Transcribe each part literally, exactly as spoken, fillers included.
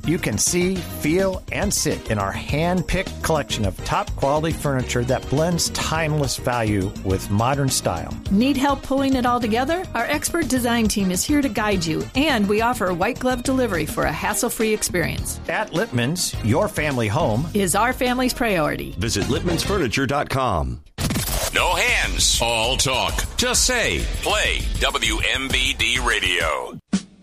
You can see, feel, and sit in our hand-picked collection of top-quality furniture that blends timeless value with modern style. Need help pulling it all together? Our expert design team is here to guide you, and we offer white glove delivery for a hassle-free experience. At Lippman's, your family home is our family's priority. Visit Lippmans Furniture dot com. No hands, all talk. Just say, play W M B D Radio.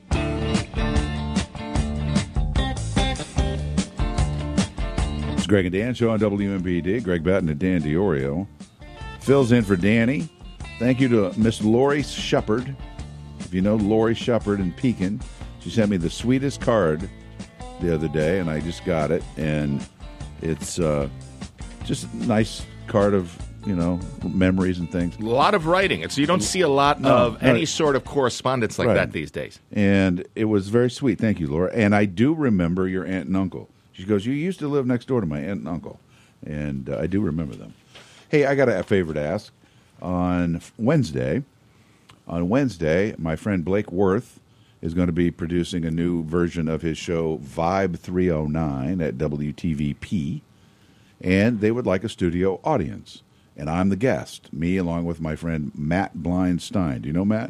It's Greg and Dan show on W M B D. Greg Batten and Dan DiOrio. Phil's in for Danny. Thank you to Miss Lori Shepard. If you know Lori Shepard in Pekin, she sent me the sweetest card the other day, and I just got it. And it's uh, just a nice card of, you know, memories and things. A lot of writing. So you don't see a lot no, of no. any sort of correspondence like Right. that these days. And it was very sweet. Thank you, Laura. And I do remember your aunt and uncle. She goes, you used to live next door to my aunt and uncle. And uh, I do remember them. Hey, I got a favor to ask. On Wednesday, on Wednesday, my friend Blake Worth is going to be producing a new version of his show Vibe three oh nine at W T V P. And they would like a studio audience. And I'm the guest, me along with my friend Matt Blindstein. Do you know Matt?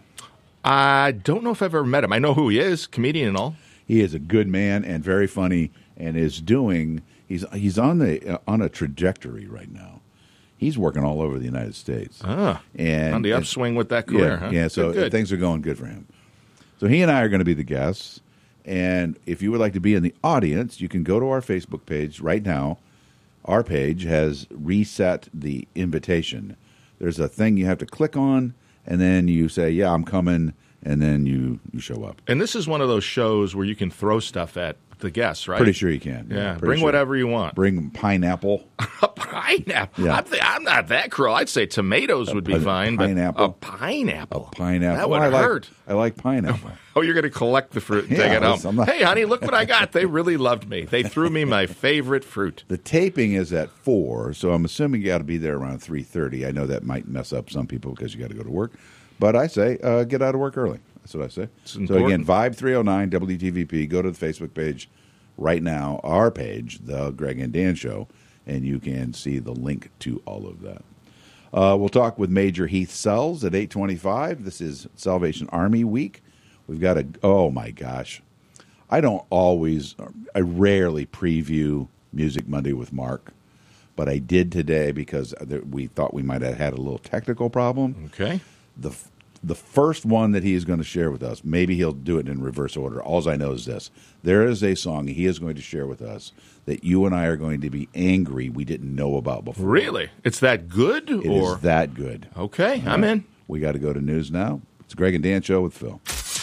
I don't know if I've ever met him. I know who he is, comedian and all. He is a good man and very funny, and is doing. He's he's on the uh, on a trajectory right now. He's working all over the United States. Ah, and on the upswing with that career. Yeah, huh? yeah. So Good, good. things are going good for him. So he and I are going to be the guests. And if you would like to be in the audience, you can go to our Facebook page right now. Our page has reset the invitation. There's a thing you have to click on, and then you say, yeah, I'm coming, and then you, you show up. And this is one of those shows where you can throw stuff at the guests, right? Pretty sure you can. Yeah, Pretty bring sure. whatever you want. Bring pineapple. A pineapple? Yeah. I'm, th- I'm not that cruel. I'd say tomatoes would be a fine. pineapple. But a pineapple? A pineapple. That would Well, I hurt. Like, I like pineapple. Oh, you're going to collect the fruit and Yeah, take it listen, I'm home. not- Hey, honey, look what I got. They really loved me. They threw me my favorite fruit. The taping is at four, so I'm assuming you got to be there around three thirty. I know that might mess up some people because you got to go to work. But I say uh, get out of work early. That's what I say. So again, Vibe three oh nine, W T V P. Go to the Facebook page right now, our page, The Greg and Dan Show, and you can see the link to all of that. Uh, we'll talk with Major Heath Sells at eight twenty-five. This is Salvation Army Week. We've got a, oh my gosh. I don't always, I rarely preview Music Monday with Mark, but I did today because we thought we might have had a little technical problem. Okay. The the first one that he is going to share with us, maybe he'll do it in reverse order. All I know is this. There is a song he is going to share with us that you and I are going to be angry we didn't know about before. Really? It's that good? It or? is that good. Okay, All I'm right. in. We got to go to news now. It's Greg and Dan Show with Phil.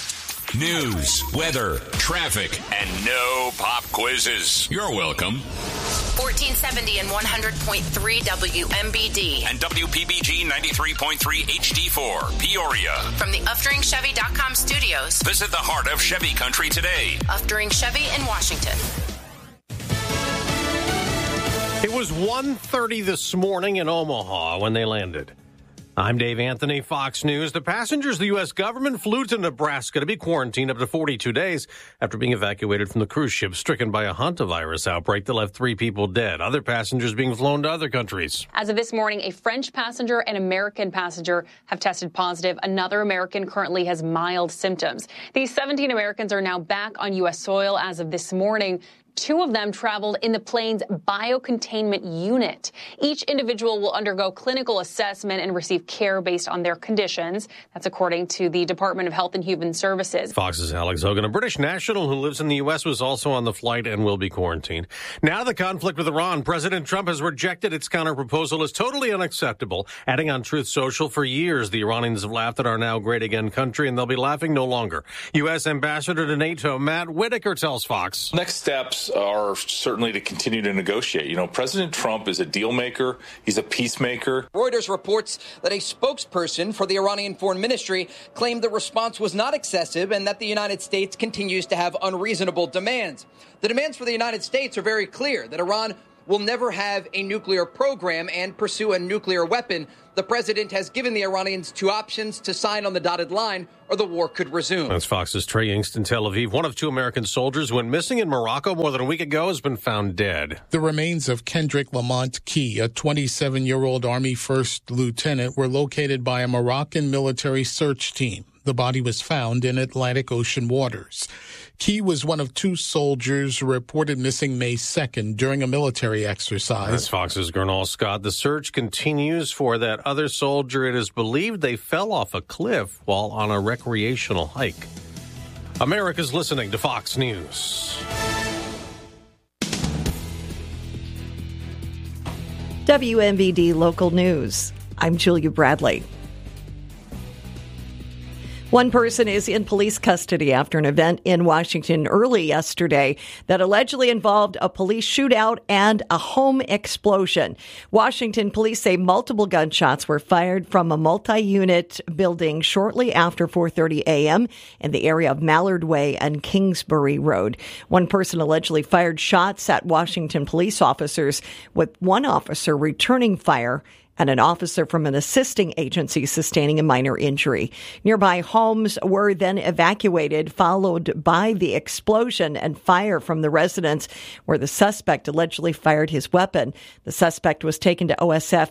News, weather, traffic, and no pop quizzes. You're welcome. fourteen seventy and one hundred point three W M B D. And W P B G ninety-three point three H D four, Peoria. From the Uftering Chevy dot com studios. Visit the heart of Chevy country today. Uftering Chevy in Washington. It was one thirty this morning in Omaha when they landed. I'm Dave Anthony, Fox News. The passengers the U S government flew to Nebraska to be quarantined up to forty-two days after being evacuated from the cruise ship stricken by a hantavirus outbreak that left three people dead. Other passengers being flown to other countries. As of this morning, a French passenger and American passenger have tested positive. Another American currently has mild symptoms. These seventeen Americans are now back on U S soil as of this morning. Two of them traveled in the plane's biocontainment unit. Each individual will undergo clinical assessment and receive care based on their conditions. That's according to the Department of Health and Human Services. Fox's Alex Hogan, a British national who lives in the U S, was also on the flight and will be quarantined. Now the conflict with Iran. President Trump has rejected its counterproposal as totally unacceptable. Adding on Truth Social, for years the Iranians have laughed at our now great again country, and they'll be laughing no longer. U S Ambassador to NATO Matt Whitaker tells Fox. Next steps are certainly to continue to negotiate. You know, President Trump is a deal maker. He's a peacemaker. Reuters reports that a spokesperson for the Iranian Foreign Ministry claimed the response was not excessive and that the United States continues to have unreasonable demands. The demands for the United States are very clear, that Iran will never have a nuclear program and pursue a nuclear weapon. The president has given the Iranians two options: to sign on the dotted line or the war could resume. That's Fox's Trey Yingst in Tel Aviv. One of two American soldiers who went missing in Morocco more than a week ago has been found dead. The remains of Kendrick Lamont Key, a twenty-seven-year-old Army first lieutenant, were located by a Moroccan military search team. The body was found in Atlantic Ocean waters. Key was one of two soldiers reported missing May second during a military exercise. That's Fox's Gernal Scott. The search continues for that other soldier. It is believed they fell off a cliff while on a recreational hike. America's listening to Fox News. W M B D Local News. I'm Julia Bradley. One person is in police custody after an event in Washington early yesterday that allegedly involved a police shootout and a home explosion. Washington police say multiple gunshots were fired from a multi-unit building shortly after four thirty a.m. in the area of Mallard Way and Kingsbury Road. One person allegedly fired shots at Washington police officers, with one officer returning fire and an officer from an assisting agency sustaining a minor injury. Nearby homes were then evacuated, followed by the explosion and fire from the residence where the suspect allegedly fired his weapon. The suspect was taken to O S F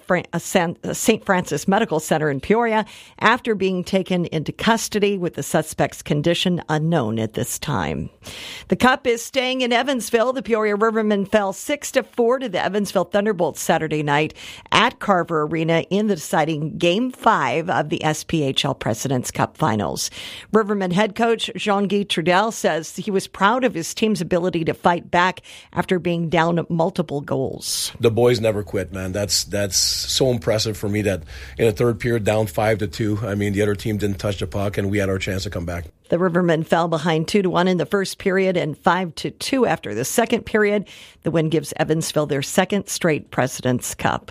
Saint Francis Medical Center in Peoria after being taken into custody, with the suspect's condition unknown at this time. The Cup is staying in Evansville. The Peoria Rivermen fell six to four to the Evansville Thunderbolts Saturday night at Carver Arena in the deciding Game five of the S P H L President's Cup Finals. Riverman head coach Jean-Guy Trudel says he was proud of his team's ability to fight back after being down multiple goals. The boys never quit, man. That's that's so impressive for me that in the third period, down five to two, I mean, the other team didn't touch the puck and we had our chance to come back. The Rivermen fell behind two to one in the first period and five to two after the second period. The win gives Evansville their second straight President's Cup.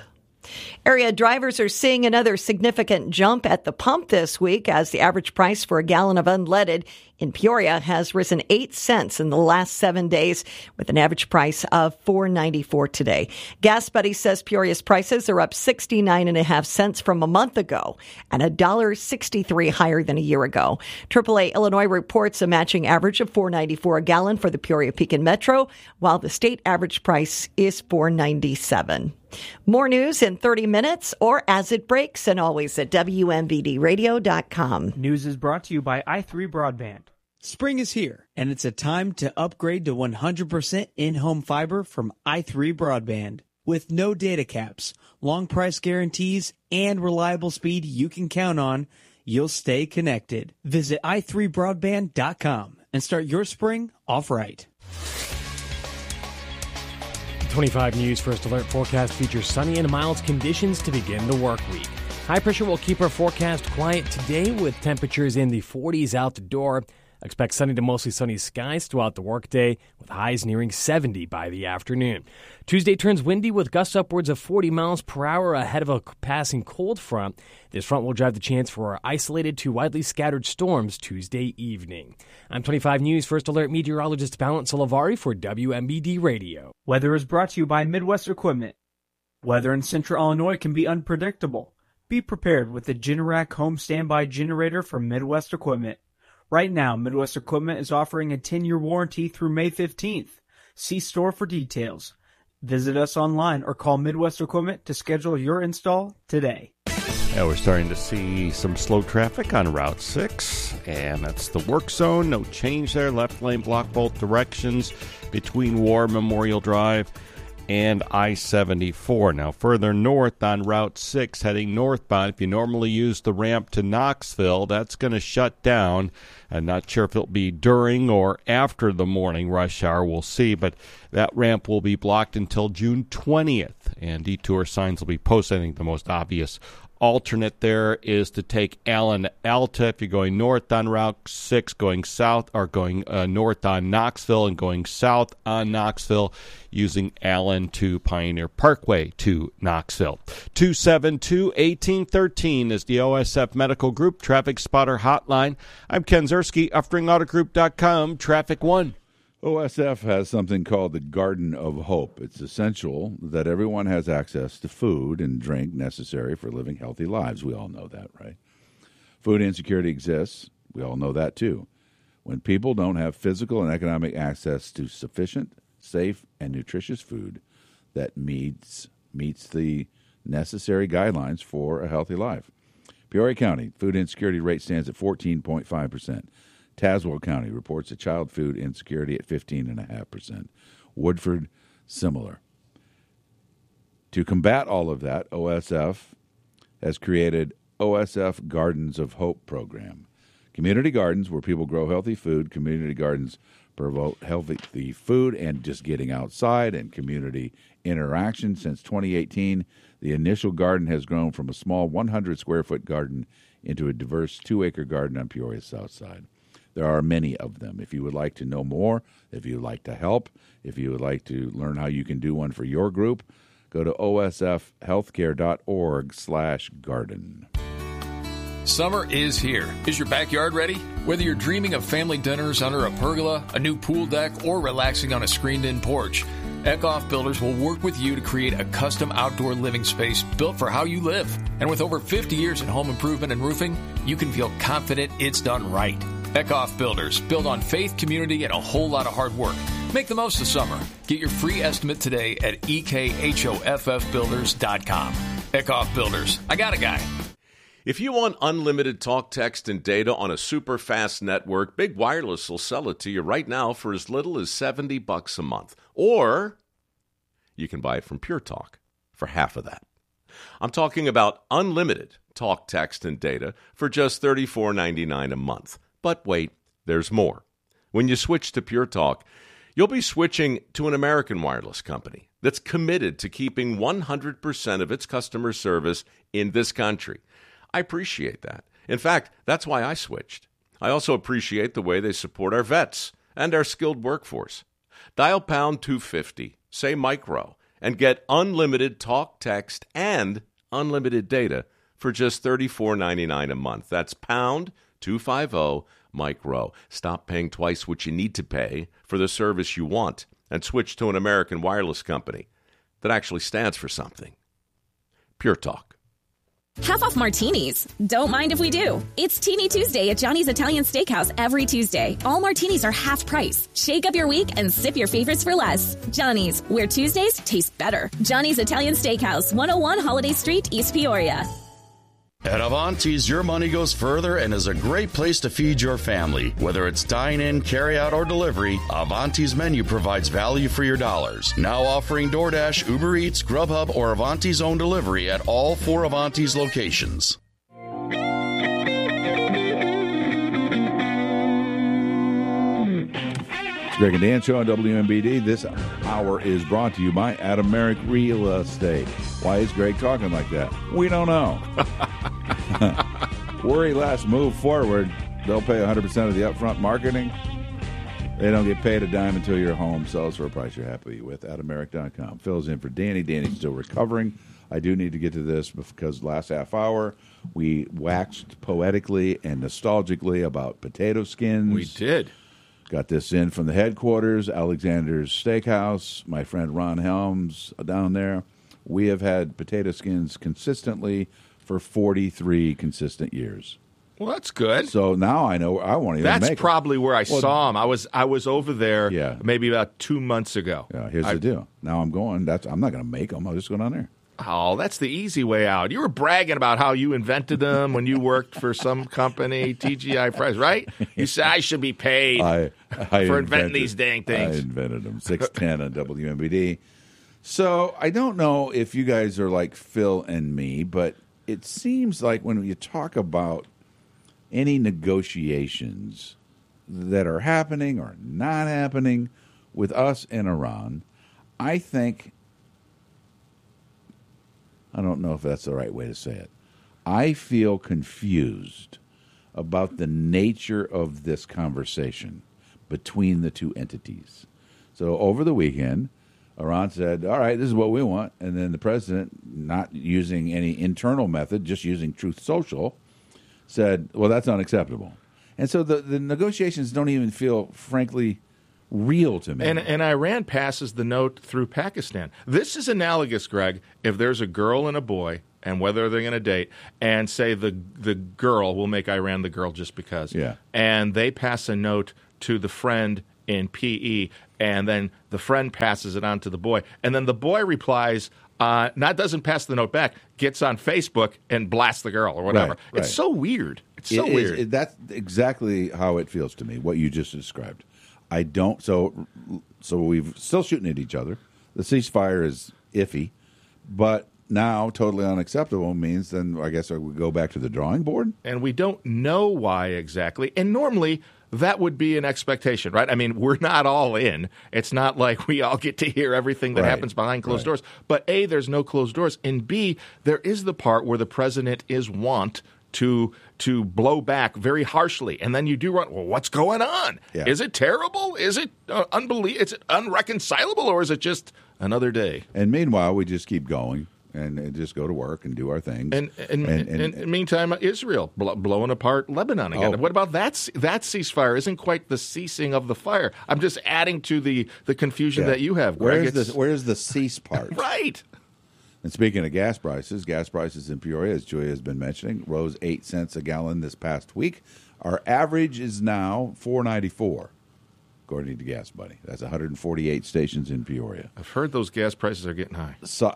Area drivers are seeing another significant jump at the pump this week as the average price for a gallon of unleaded in Peoria has risen eight cents in the last seven days, with an average price of four ninety-four today. Gas Buddy says Peoria's prices are up sixty-nine and a half cents from a month ago and one dollar sixty-three higher than a year ago. triple A Illinois reports a matching average of four ninety-four a gallon for the Peoria-Pekin Metro, while the state average price is four ninety-seven. More news in thirty minutes or as it breaks, and always at W M B D radio dot com. News is brought to you by i three Broadband. Spring is here, and it's a time to upgrade to one hundred percent in-home fiber from i three Broadband. With no data caps, long price guarantees, and reliable speed you can count on, you'll stay connected. Visit i three broadband dot com and start your spring off right. twenty-five News First Alert forecast features sunny and mild conditions to begin the work week. High pressure will keep our forecast quiet today with temperatures in the forties out the door. Expect sunny to mostly sunny skies throughout the workday with highs nearing seventy by the afternoon. Tuesday turns windy with gusts upwards of forty miles per hour ahead of a passing cold front. This front will drive the chance for isolated to widely scattered storms Tuesday evening. I'm twenty-five News First Alert meteorologist Balance Olavari for W M B D Radio. Weather is brought to you by Midwest Equipment. Weather in Central Illinois can be unpredictable. Be prepared with the Generac Home Standby Generator from Midwest Equipment. Right now, Midwest Equipment is offering a ten-year warranty through May fifteenth. See store for details. Visit us online or call Midwest Equipment to schedule your install today. Yeah, we're starting to see some slow traffic on Route six, and that's the work zone. No change there. Left lane block both directions between War Memorial Drive and I seventy-four. Now, further north on Route six, heading northbound, if you normally use the ramp to Knoxville, that's going to shut down. I'm not sure if it'll be during or after the morning rush hour. We'll see, but that ramp will be blocked until June twentieth, and detour signs will be posted. I think the most obvious alternate there is to take Allen Alta if you're going north on Route six, going south, or going uh, north on Knoxville and going south on Knoxville, using Allen to Pioneer Parkway to Knoxville. two seven two, one eight one three is the O S F Medical Group Traffic Spotter Hotline. I'm Ken Zerski, Uftring Auto Group dot com, Traffic One. O S F has something called the Garden of Hope. It's essential that everyone has access to food and drink necessary for living healthy lives. We all know that, right? Food insecurity exists. We all know that, too. When people don't have physical and economic access to sufficient, safe, and nutritious food that meets meets the necessary guidelines for a healthy life. Peoria County food insecurity rate stands at fourteen point five percent. Tazewell County reports a child food insecurity at fifteen point five percent. Woodford, similar. To combat all of that, O S F has created O S F Gardens of Hope program. Community gardens where people grow healthy food. Community gardens promote healthy food and just getting outside and community interaction. Since twenty eighteen, the initial garden has grown from a small one hundred square foot garden into a diverse two acre garden on Peoria's south side. There are many of them. If you would like to know more, if you would like to help, if you would like to learn how you can do one for your group, go to osfhealthcare.org slash garden. Summer is here. Is your backyard ready? Whether you're dreaming of family dinners under a pergola, a new pool deck, or relaxing on a screened-in porch, Eckhoff Builders will work with you to create a custom outdoor living space built for how you live. And with over fifty years in home improvement and roofing, you can feel confident it's done right. Eckhoff Builders, built on faith, community, and a whole lot of hard work. Make the most of summer. Get your free estimate today at E K H O F F builders dot com. Eckhoff Builders. I got a guy. If you want unlimited talk, text, and data on a super fast network, Big Wireless will sell it to you right now for as little as seventy bucks a month. Or you can buy it from Pure Talk for half of that. I'm talking about unlimited talk, text, and data for just thirty-four ninety-nine a month. But wait, there's more. When you switch to Pure Talk, you'll be switching to an American wireless company that's committed to keeping one hundred percent of its customer service in this country. I appreciate that. In fact, that's why I switched. I also appreciate the way they support our vets and our skilled workforce. Dial pound two fifty, say micro, and get unlimited talk, text, and unlimited data for just thirty-four ninety-nine a month. That's pound two fifty, micro. Stop paying twice what you need to pay for the service you want and switch to an American wireless company that actually stands for something. Pure Talk. Half off martinis. Don't mind if we do. It's Teeny Tuesday at Johnny's Italian Steakhouse every Tuesday. All martinis are half price. Shake up your week and sip your favorites for less. Johnny's, where Tuesdays taste better. Johnny's Italian Steakhouse, one oh one Holiday Street, East Peoria. At Avanti's, your money goes further and is a great place to feed your family. Whether it's dine-in, carry-out, or delivery, Avanti's menu provides value for your dollars. Now offering DoorDash, Uber Eats, Grubhub, or Avanti's own delivery at all four Avanti's locations. It's Greg and Dan Show on W M B D. This hour is brought to you by Adam Merrick Real Estate. Why is Greg talking like that? We don't know. Worry less, move forward. They'll pay one hundred percent of the upfront marketing. They don't get paid a dime until your home sells for a price you're happy with. Adam Merrick dot com. Phil's in for Danny. Danny's still recovering. I do need to get to this because last half hour we waxed poetically and nostalgically about potato skins. We did. Got this in from the headquarters, Alexander's Steakhouse. My friend Ron Helms down there. We have had potato skins consistently for forty-three consistent years. Well, that's good. So now I know I won't even that's make That's probably where I well, saw him. I was I was over there yeah. maybe about two months ago. Yeah, here's I, the deal. Now I'm going. That's I'm not going to make them. I'll just go down there. Oh, that's the easy way out. You were bragging about how you invented them when you worked for some company, T G I Fridays, right? You said I should be paid I, I for invented, inventing these dang things. I invented them. six ten on W M B D. So I don't know if you guys are like Phil and me, but it seems like when you talk about any negotiations that are happening or not happening with us and Iran, I think, I don't know if that's the right way to say it, I feel confused about the nature of this conversation between the two entities. So over the weekend, Iran said, all right, this is what we want. And then the president, not using any internal method, just using Truth Social, said, well, that's unacceptable. And so the, the negotiations don't even feel, frankly, real to me. And, and Iran passes the note through Pakistan. This is analogous, Greg, if there's a girl and a boy, and whether they're going to date, and say the the girl will make Iran the girl just because. Yeah. And they pass a note to the friend in P E, and then the friend passes it on to the boy. And then the boy replies, uh, not doesn't pass the note back, gets on Facebook and blasts the girl or whatever. Right, right. It's so weird. It's so It is- weird. it- that's exactly how it feels to me, what you just described. I don't, so so we've still shooting at each other. The ceasefire is iffy, but now totally unacceptable means then I guess we go back to the drawing board. And we don't know why exactly. And normally that would be an expectation, right? I mean, we're not all in. It's not like we all get to hear everything that Right. happens behind closed Right. doors. But A, there's no closed doors. And B, there is the part where the president is wont to to blow back very harshly. And then you do run, well, what's going on? Yeah. Is it terrible? Is it uh, unbelie- Is it unreconcilable? Or is it just another day? And meanwhile, we just keep going and uh, just go to work and do our things. And, and, and, and, and meantime, Israel bl- blowing apart Lebanon again. Oh. What about that? ce- That ceasefire isn't quite the ceasing of the fire. I'm just adding to the, the confusion yeah. that you have, Greg. Where's It's- the where's the cease part? Right. And speaking of gas prices, gas prices in Peoria, as Julia has been mentioning, rose eight cents a gallon this past week. Our average is now four ninety four, according to Gas Buddy. That's one hundred forty-eight stations in Peoria. I've heard those gas prices are getting high. So,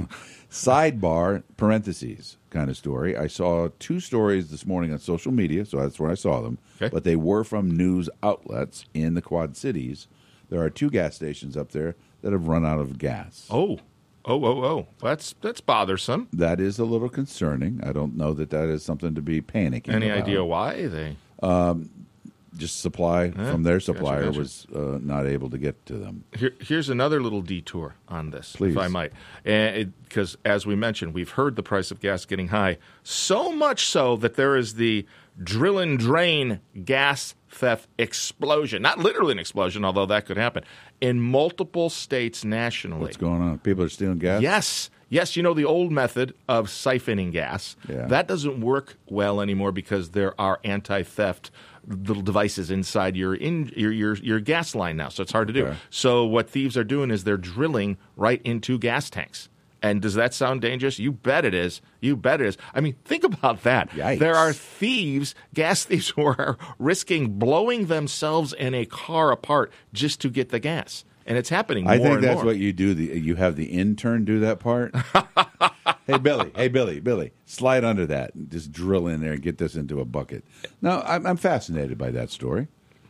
sidebar, parentheses kind of story. I saw two stories this morning on social media, so that's where I saw them. Okay. But they were from news outlets in the Quad Cities. There are two gas stations up there that have run out of gas. Oh. Oh, oh, oh. That's that's bothersome. That is a little concerning. I don't know that that is something to be panicking Any about. idea why they? Um, just supply Yeah, from their gotcha, supplier gotcha. was uh, not able to get to them. Here, here's another little detour on this, Please. if I might. Because as we mentioned, we've heard the price of gas getting high, so much so that there is the drill and drain gas theft explosion. Not literally an explosion, although that could happen, in multiple states nationally. What's going on? People are stealing gas? Yes. Yes, you know, the old method of siphoning gas, Yeah. that doesn't work well anymore because there are anti-theft little devices inside your in your, your your gas line now, so it's hard to do. Okay. So what thieves are doing is they're drilling right into gas tanks. And does that sound dangerous? You bet it is. You bet it is. I mean, think about that. Yikes. There are thieves, gas thieves, who are risking blowing themselves and a car apart just to get the gas. And it's happening more I think and that's more. what you do. The, you have the intern do that part. Hey, Billy. Hey, Billy. Billy. Slide under that and just drill in there and get this into a bucket. No, I'm, I'm fascinated by that story.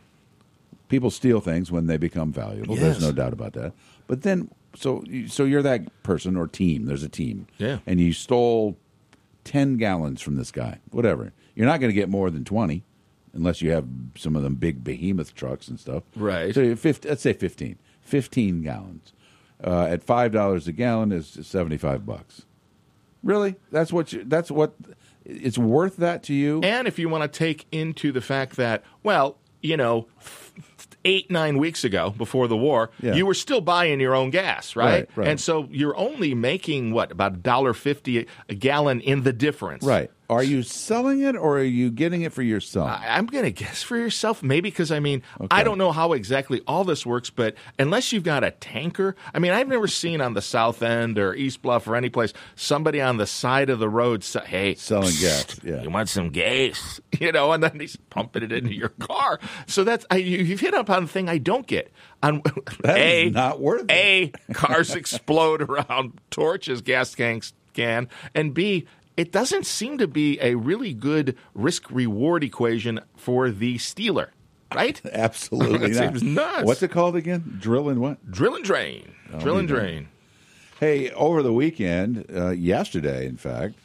People steal things when they become valuable. Yes. There's no doubt about that. But then, so you- so you're that person or team. There's a team. Yeah. And you stole ten gallons from this guy. Whatever. You're not going to get more than twenty unless you have some of them big behemoth trucks and stuff. Right. So you're fifty, let's say fifteen. fifteen gallons. Uh, at five dollars a gallon is seventy-five bucks. Really? That's what you, that's what it's worth that to you? And if you want to take into the fact that, well, you know, eight, nine weeks ago before the war, Yeah. you were still buying your own gas, right? Right, right. And so you're only making, what, about one dollar fifty a gallon in the difference. Right. Are you selling it or are you getting it for yourself? I- I'm going to guess for yourself, maybe because, I mean, I don't know how exactly all this works, but unless you've got a tanker, I mean, I've never seen on the South End or East Bluff or any place somebody on the side of the road say, hey, selling gas. psst, Yeah. you want some gas? You know, and then he's pumping it into your car. So that's, I, you- you've hit up on the thing I don't get. On, That A, is not worth it. A, cars explode around torches, gas tanks can, and B, it doesn't seem to be a really good risk-reward equation for the stealer, right? Absolutely It not. seems nuts. What's it called again? Drill and what? Drill and drain. Oh, Drill and we drain. Hey, over the weekend, uh, yesterday, in fact,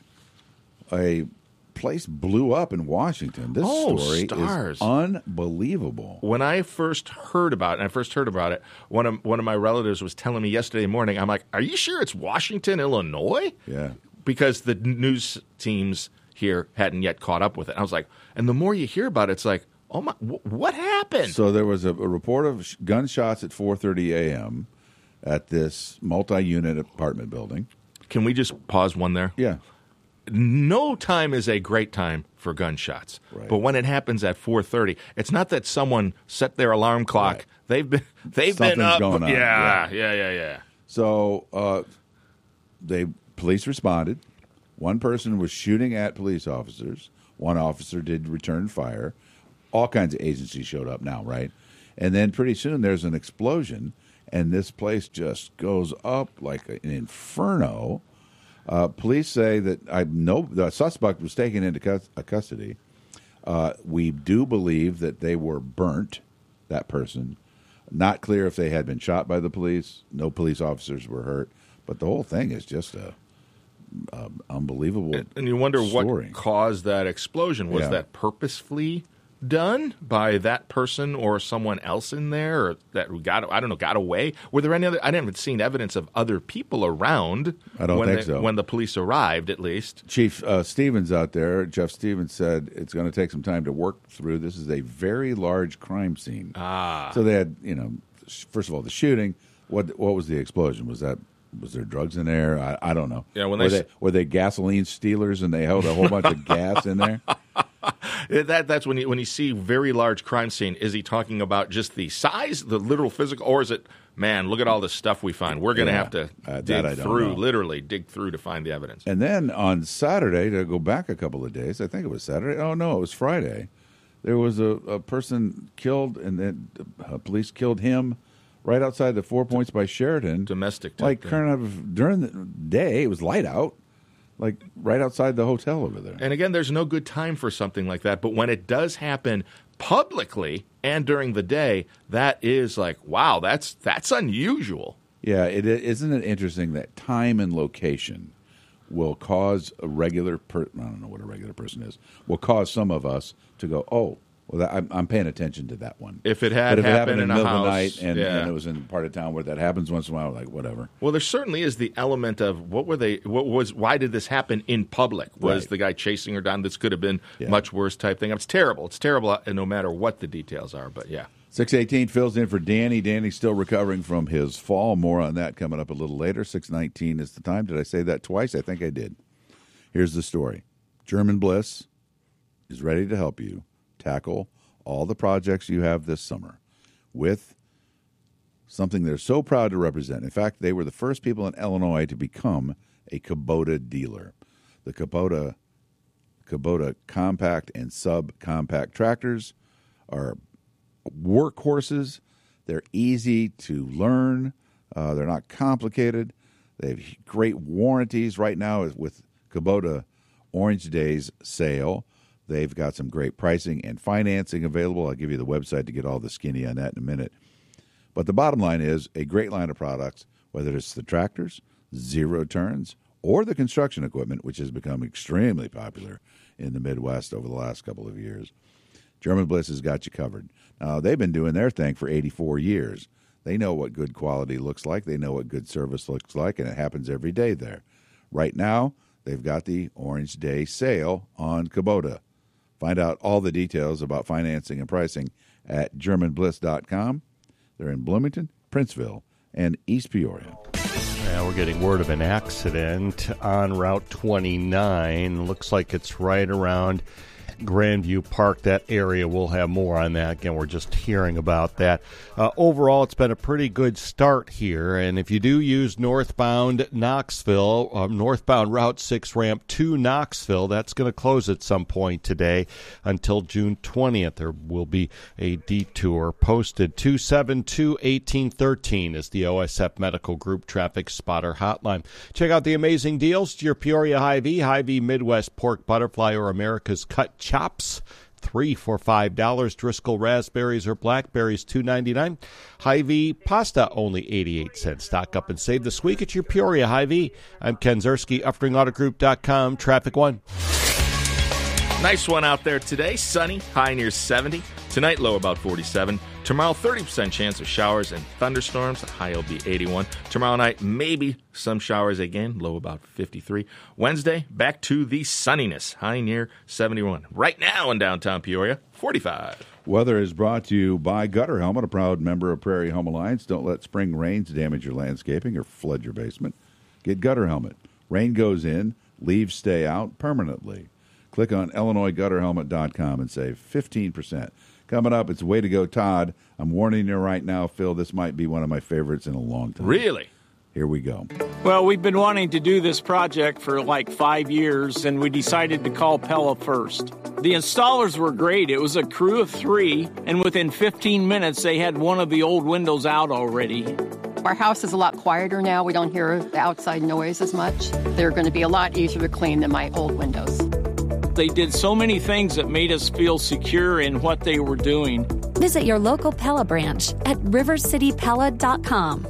a place blew up in Washington. This Oh, story stars. is unbelievable. When I first heard about it, and I first heard about it, one of one of my relatives was telling me yesterday morning, I'm like, are you sure it's Washington, Illinois? Yeah. Because the news teams here hadn't yet caught up with it. I was like, and the more you hear about it, it's like, oh my, wh- what happened? So there was a, a report of sh- gunshots at four thirty a.m. at this multi-unit apartment building. Can we just pause one there? Yeah. no time is a great time for gunshots. Right. But when it happens at four thirty, it's not that someone set their alarm clock. Right. They've been they've Something's been up. going on. Yeah, yeah, yeah, yeah. So uh, they police responded. One person was shooting at police officers. One officer did return fire. All kinds of agencies showed up now, right? And then pretty soon there's an explosion, and this place just goes up like an inferno. Uh, police say that I know the suspect was taken into cus- uh, custody. Uh, we do believe that they were burnt, that person. Not clear if they had been shot by the police. No police officers were hurt. But the whole thing is just a, a unbelievable And, and you wonder story. what caused that explosion. Was Yeah. that purposefully done by that person or someone else in there, or that got I don't know got away? Were there any other? I haven't seen evidence of other people around. I don't when think they, so. When the police arrived, at least. Chief uh, Stevens out there, Jeff Stevens said it's going to take some time to work through. This is a very large crime scene. Ah. So they had, you know, sh- first of all, the shooting. What what was the explosion? Was that was there drugs in there? I, I don't know. Yeah, when were they they s- were they gasoline stealers and they held a whole bunch of gas in there? That that's when you when you see very large crime scene. Is he talking about just the size, the literal physical, or is it, man, look at all this stuff we find? We're going to Yeah, have to uh, that dig I don't through, know. literally dig through to find the evidence. And then on Saturday, to go back a couple of days, I think it was Saturday. Oh no, it was Friday. There was a, a person killed, and then uh, police killed him right outside the Four Points by Sheraton. Domestic, type like thing. kind of during the day. It was light out, like right outside the hotel over there. And again, there's no good time for something like that. But when it does happen publicly and during the day, that is like, wow, that's that's unusual. Yeah, it isn't it interesting that time and location will cause a regular per I don't know what a regular person is. Will cause some of us to go, oh, well, that, I'm, I'm paying attention to that one. If it had but if it happened happened in in the a middle of the house, night and, yeah. and it was in part of town where that happens once in a while, like whatever. Well, there certainly is the element of what were they? What was? Why did this happen in public? Was Right. the guy chasing her down? This could have been Yeah. much worse type thing. It's terrible. It's terrible, uh, no matter what the details are. But yeah. six eighteen fills in for Danny. Danny's still recovering from his fall. More on that coming up a little later. six nineteen is the time. Did I say that twice? I think I did. Here's the story. German Bliss is ready to help you tackle all the projects you have this summer with something they're so proud to represent. In fact, they were the first people in Illinois to become a Kubota dealer. The Kubota, Kubota compact and subcompact tractors are workhorses. They're easy to learn. Uh, they're not complicated. They have great warranties. Right now with Kubota Orange Days sale, they've got some great pricing and financing available. I'll give you the website to get all the skinny on that in a minute. But the bottom line is a great line of products, whether it's the tractors, zero turns, or the construction equipment, which has become extremely popular in the Midwest over the last couple of years. German Bliss has got you covered. Now, they've been doing their thing for eighty-four years. They know what good quality looks like. They know what good service looks like, and it happens every day there. Right now, they've got the Orange Day sale on Kubota. Find out all the details about financing and pricing at german bliss dot com. They're in Bloomington, Princeville, and East Peoria. Yeah, we're getting word of an accident on Route twenty-nine. Looks like it's right around Grandview Park, that area. We'll have more on that. Again, we're just hearing about that. Uh, overall, it's been a pretty good start here. And if you do use northbound Knoxville, uh, northbound Route six ramp to Knoxville, that's going to close at some point today until June twentieth. There will be a detour posted. two seven two, one eight one three is the O S F Medical Group Traffic Spotter Hotline. Check out the amazing deals to your Peoria Hy-Vee, Hy-Vee Midwest Pork Butterfly, or America's Cut Chops, three for five dollars. Driscoll raspberries or blackberries, two ninety-nine. Hy-Vee pasta, only eighty-eight cents. Stock up and save this week at your Peoria Hy-Vee. I'm Ken Zerski, Uftring Auto Group dot com. Traffic One. Nice one out there today. Sunny, high near seventy. Tonight, low about forty-seven. Tomorrow, thirty percent chance of showers and thunderstorms. The high will be eighty-one. Tomorrow night, maybe some showers again. Low about fifty-three. Wednesday, back to the sunniness. High near seventy-one. Right now in downtown Peoria, forty-five. Weather is brought to you by Gutter Helmet, a proud member of Prairie Home Alliance. Don't let spring rains damage your landscaping or flood your basement. Get Gutter Helmet. Rain goes in, Leaves stay out permanently. Click on Illinois Gutter Helmet dot com and save fifteen percent. Coming up, it's Way to Go, Todd. I'm warning you right now, Phil, this might be one of my favorites in a long time. Really? Here we go. Well, we've been wanting to do this project for like five years, and we decided to call Pella first. The installers were great. It was a crew of three, and within fifteen minutes, they had one of the old windows out already. Our house is a lot quieter now. We don't hear the outside noise as much. They're going to be a lot easier to clean than my old windows. They did so many things that made us feel secure in what they were doing. Visit your local Pella branch at river city pella dot com.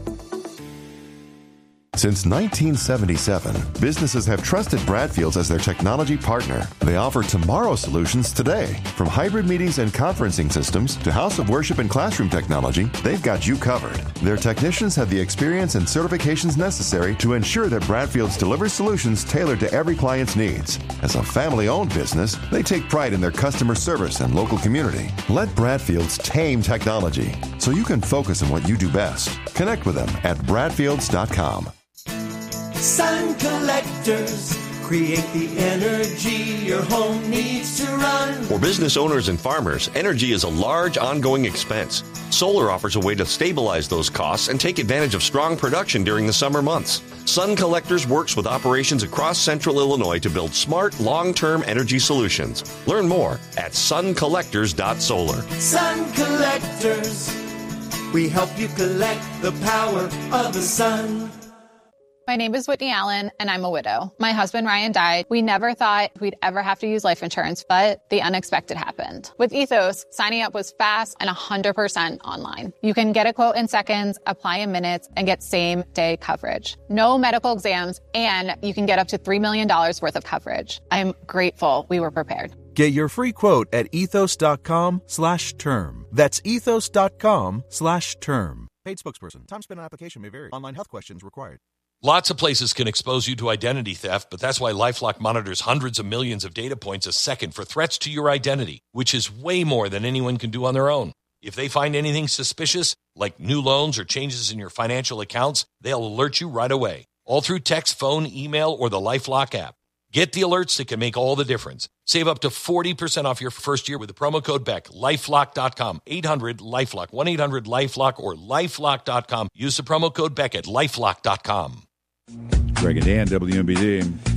Since nineteen seventy-seven, businesses have trusted Bradfields as their technology partner. They offer tomorrow solutions today. From hybrid meetings and conferencing systems to house of worship and classroom technology, they've got you covered. Their technicians have the experience and certifications necessary to ensure that Bradfields delivers solutions tailored to every client's needs. As a family-owned business, they take pride in their customer service and local community. Let Bradfields tame technology so you can focus on what you do best. Connect with them at bradfields dot com. Sun collectors create the energy your home needs to run. For business owners and farmers, energy is a large ongoing expense. Solar offers a way to stabilize those costs and take advantage of strong production during the summer months. Sun Collectors works with operations across central Illinois to build smart, long-term energy solutions. Learn more at sun collectors dot solar. Sun Collectors, we help you collect the power of the sun. My name is Whitney Allen, and I'm a widow. My husband, Ryan, died. We never thought we'd ever have to use life insurance, but the unexpected happened. With Ethos, signing up was fast and one hundred percent online. You can get a quote in seconds, apply in minutes, and get same-day coverage. No medical exams, and you can get up to three million dollars worth of coverage. I'm grateful we were prepared. Get your free quote at ethos dot com slash term. That's ethos dot com slash term. Paid spokesperson. Time spent on application may vary. Online health questions required. Lots of places can expose you to identity theft, but that's why LifeLock monitors hundreds of millions of data points a second for threats to your identity, which is way more than anyone can do on their own. If they find anything suspicious, like new loans or changes in your financial accounts, they'll alert you right away, all through text, phone, email, or the LifeLock app. Get the alerts that can make all the difference. Save up to forty percent off your first year with the promo code BECK. lifelock dot com, eight hundred LifeLock, one eight hundred LifeLock, or lifelock dot com. Use the promo code BECK at lifelock dot com. Greg and Dan, W M B D.